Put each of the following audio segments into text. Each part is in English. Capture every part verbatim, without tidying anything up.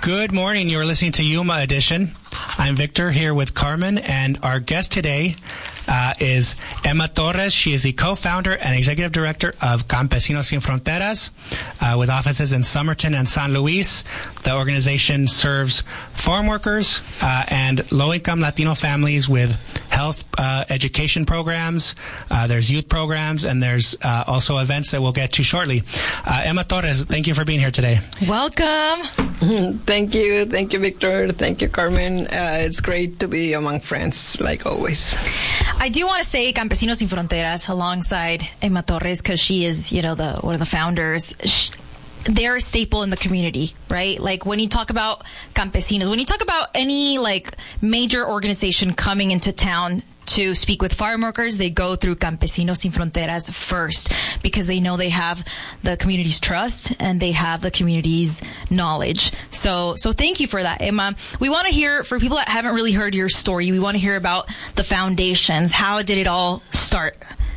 Good morning. You're listening to Yuma Edition. I'm Victor here with Carmen, and our guest today uh, is Emma Torres. She is the co-founder and executive director of Campesinos Sin Fronteras, uh, with offices in Somerton and San Luis. The organization serves farm workers uh, and low-income Latino families with health uh, education programs. Uh, there's youth programs, and there's uh, also events that we'll get to shortly. Uh, Emma Torres, thank you for being here today. Welcome. Thank you. Thank you, Victor. Thank you, Carmen. Uh, it's great to be among friends, like always. I do want to say Campesinos Sin Fronteras alongside Emma Torres, because she is, you know, the one of the founders. She, they're a staple in the community, right? Like when you talk about campesinos, when you talk about any like major organization coming into town to speak with farm workers, they go through Campesinos Sin Fronteras first, because they know they have the community's trust and they have the community's knowledge. So, so thank you for that, Emma. We want to hear, for people that haven't really heard your story, we want to hear about the foundations. How did it all start?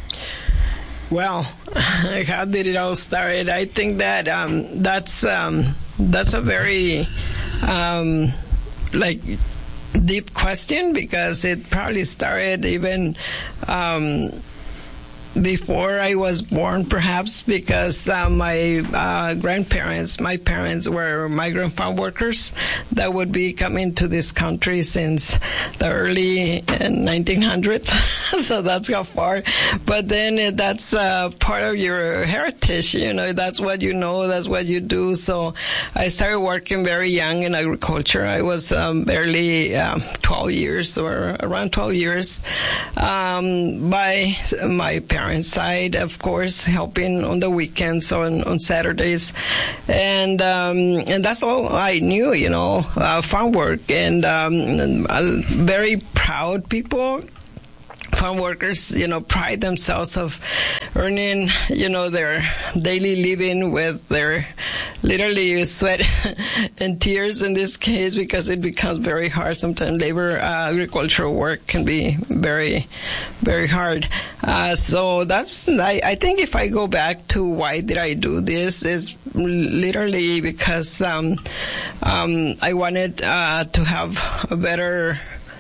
Well, how did it all start? I think that um, that's um, that's a very um, like deep question, because it probably started even um, before I was born, perhaps, because uh, my uh, grandparents, my parents were migrant farm workers that would be coming to this country since the early nineteen hundreds. So that's how far. But then uh, that's uh, part of your heritage. You know, that's what you know, that's what you do. So I started working very young in agriculture. I was um, barely um, twelve years or around twelve years um, by my parents. Side, of course, helping on the weekends or on, on Saturdays, and um, and that's all I knew, you know, uh, farm work, and um, uh, very proud people. Farm workers, you know, pride themselves of earning, you know, their daily living with their literally sweat and tears in this case, because it becomes very hard. Sometimes labor, uh, agricultural work can be very, very hard. Uh, so that's, I, I think if I go back to why did I do this, is literally because um, um, I wanted uh, to have a better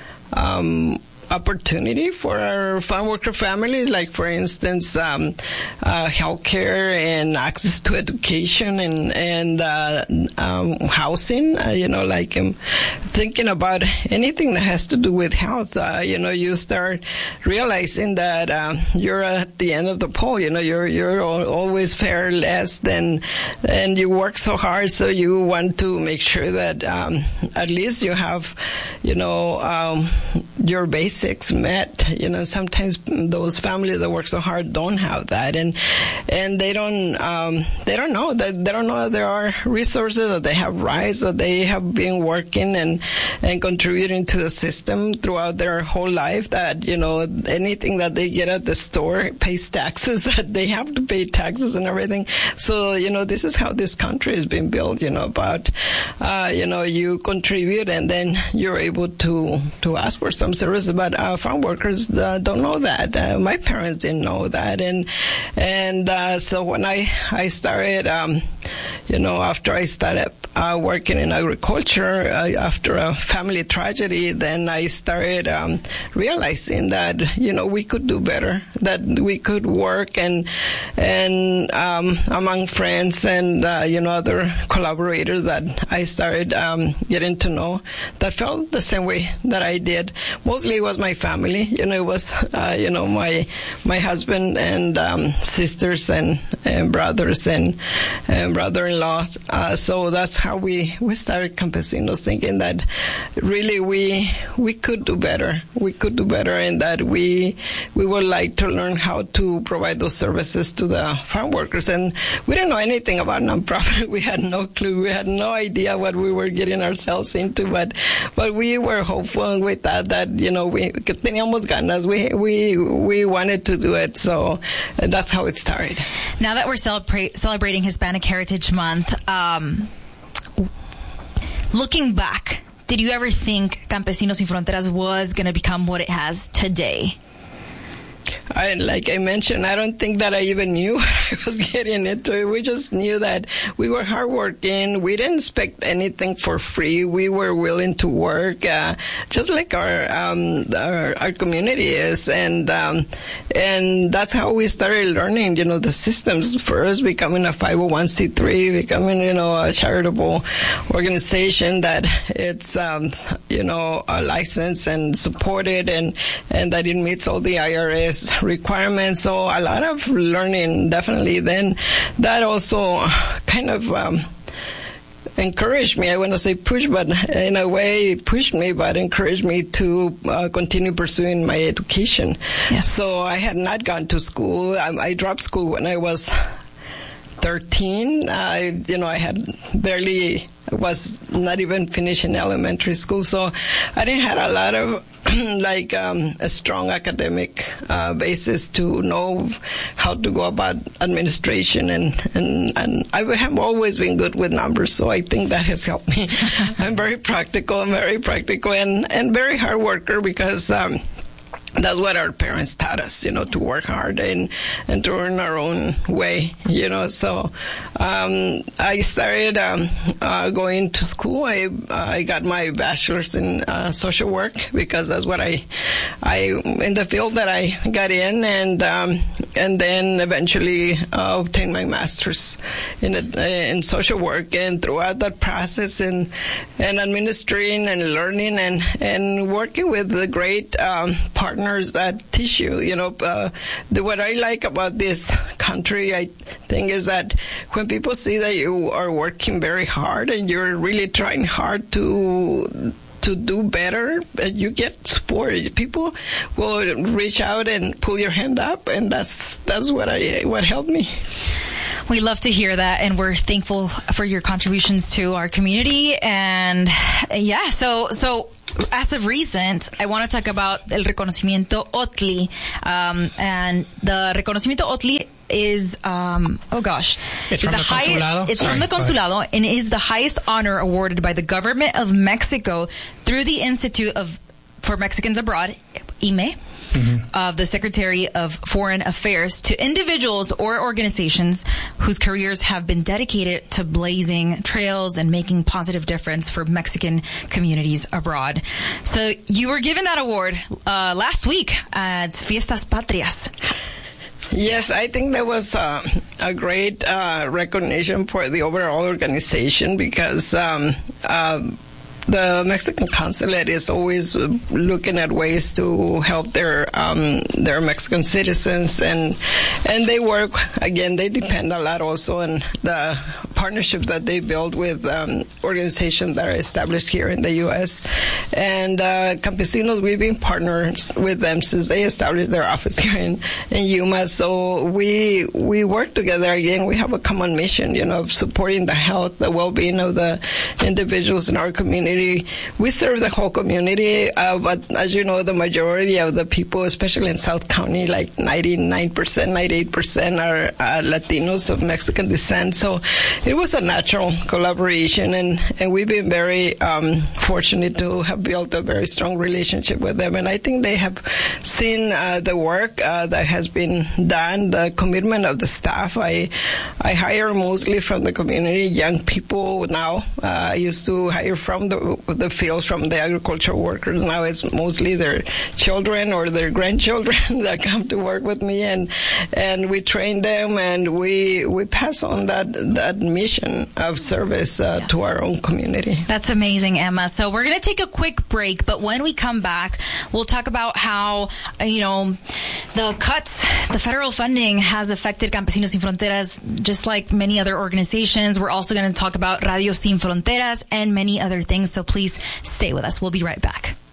um opportunity for our farm worker families, like for instance, um, uh, healthcare and access to education and and uh, um, housing. Uh, you know, like um, thinking about anything that has to do with health. Uh, you know, you start realizing that uh, you're at the end of the pole. You know, you're you're always fare less than, and you work so hard, so you want to make sure that um, at least you have, you know, um, your basics met. You know, sometimes those families that work so hard don't have that, and and they don't um, they don't know that they don't know that there are resources, that they have rights, that they have been working and and contributing to the system throughout their whole life. That, you know, anything that they get at the store pays taxes, that they have to pay taxes and everything. So, you know, this is how this country has been built. You know, about uh, you know, you contribute and then you're able to to ask for some services. But uh, farm workers uh, don't know that. Uh, my parents didn't know that, and and uh, so when I I started, um, you know, after I started uh, working in agriculture uh, after a family tragedy, then I started um, realizing that, you know, we could do better, that we could work and and um, among friends and uh, you know, other collaborators that I started um, getting to know that felt the same way that I did. Mostly it was my family, you know, it was uh, you know, my my husband and um, sisters and, and brothers and, and brother-in-law. Uh, so that's how we, we started Campesinos, thinking that really we we could do better. We could do better, and that we we would like to learn how to provide those services to the farm workers. And we didn't know anything about nonprofit. We had no clue. We had no idea what we were getting ourselves into. But but we were hopeful with that that you know we teníamos ganas. We we we wanted to do it. So that's how it started. Now that we're celebra- celebrating Hispanic Heritage Month, um, looking back, did you ever think Campesinos Sin Fronteras was going to become what it has today? I, like I mentioned, I don't think that I even knew what I was getting into it. We just knew that we were hardworking. We didn't expect anything for free. We were willing to work, uh, just like our, um, our, our community is. And, um, and that's how we started learning, you know, the systems first, becoming a five oh one c three, becoming, you know, a charitable organization that it's, um, you know, a license and supported, and, and that it meets all the I R S requirements. So a lot of learning, definitely. Then that also kind of um, encouraged me. I want to say push, but in a way it pushed me, but encouraged me to uh, continue pursuing my education. Yes. So I had not gone to school. I, I dropped school when I was thirteen. I, you know, I had barely, was not even finishing elementary school, so I didn't have a lot of like um, a strong academic uh, basis to know how to go about administration, and, and, and I have always been good with numbers, so I think that has helped me. I'm very practical, I'm very practical, and, and very hard worker, because um, that's what our parents taught us, you know, to work hard and, and to earn our own way, you know. So um, I started um, uh, going to school. I I got my bachelor's in uh, social work, because that's what I I in the field that I got in, and um, and then eventually uh, obtained my master's in in social work. And throughout that process, and and administering and learning and and working with the great um, partners that teach you, you know, uh, the, what I like about this country, I think, is that when people see that you are working very hard and you're really trying hard to to do better, you get support. People will reach out and pull your hand up, and that's that's what I what helped me. We love to hear that, and we're thankful for your contributions to our community. And yeah, so so as of recent, I want to talk about el reconocimiento O T L I, um, and the reconocimiento O T L I is um oh gosh it's from the, the highest, consulado it's Sorry, from the consulado and is the highest honor awarded by the government of Mexico through the Institute of for Mexicans Abroad, I M E, mm-hmm. of the Secretary of Foreign Affairs, to individuals or organizations whose careers have been dedicated to blazing trails and making positive difference for Mexican communities abroad. So you were given that award uh, last week at Fiestas Patrias. Yes, I think that was uh, a great uh, recognition for the overall organization, because um, uh, the Mexican consulate is always looking at ways to help their um, their Mexican citizens, and and they work, again, they depend a lot also on the partnerships that they build with um, organizations that are established here in the U S And uh, Campesinos, we've been partners with them since they established their office here in, in Yuma. So we we work together. Again, we have a common mission, you know, of supporting the health, the well-being of the individuals in our community. We serve the whole community, uh, but as you know, the majority of the people, especially in South County, like ninety-nine percent, ninety-eight percent are uh, Latinos of Mexican descent. So it was a natural collaboration, and, and we've been very um, fortunate to have built a very strong relationship with them. And I think they have seen uh, the work uh, that has been done, the commitment of the staff. I I hire mostly from the community, young people now. Uh, I used to hire from the the fields, from the agricultural workers. Now it's mostly their children or their grandchildren that come to work with me, and and we train them, and we we pass on that that mission of service uh, yeah. to our own community. That's amazing, Emma. So we're going to take a quick break, but when we come back, we'll talk about how, you know, the cuts, the federal funding has affected Campesinos Sin Fronteras, just like many other organizations. We're also going to talk about Radio Sin Fronteras and many other things. So please stay with us. We'll be right back.